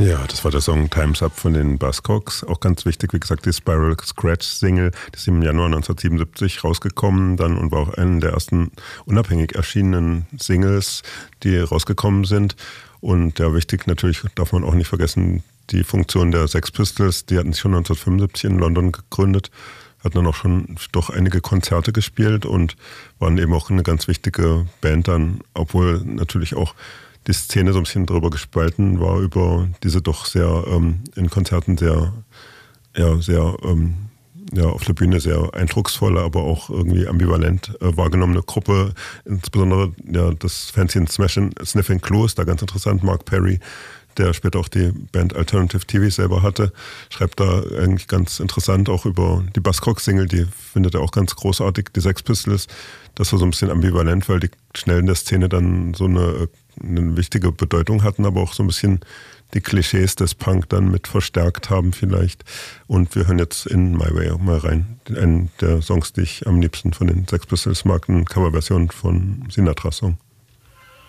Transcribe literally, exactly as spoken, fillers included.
Ja, das war der Song Time's Up von den Buzzcocks. Auch ganz wichtig, wie gesagt, die Spiral Scratch Single, die ist im Januar neunzehnhundertsiebenundsiebzig rausgekommen dann und war auch eine der ersten unabhängig erschienenen Singles, die rausgekommen sind. Und ja, wichtig natürlich darf man auch nicht vergessen, die Funktion der Sex Pistols, die hatten sich schon neunzehnhundertfünfundsiebzig in London gegründet, hatten dann auch schon doch einige Konzerte gespielt und waren eben auch eine ganz wichtige Band dann, obwohl natürlich auch die Szene so ein bisschen drüber gespalten war über diese doch sehr ähm, in Konzerten sehr, ja, sehr ähm, ja, auf der Bühne sehr eindrucksvolle, aber auch irgendwie ambivalent äh, wahrgenommene Gruppe. Insbesondere ja, das Fancy Smashin' Sniffing Clues, da ganz interessant, Mark Perry, der später auch die Band Alternative T V selber hatte, schreibt da eigentlich ganz interessant auch über die Buzzcocks-Single, die findet er auch ganz großartig, die Sex Pistols. Das war so ein bisschen ambivalent, weil die schnell in der Szene dann so eine, eine wichtige Bedeutung hatten, aber auch so ein bisschen die Klischees des Punk dann mit verstärkt haben vielleicht. Und wir hören jetzt in My Way auch mal rein. Einen der Songs, die ich am liebsten von den Sex Pistols mag, eine Coverversion von Sinatra-Song.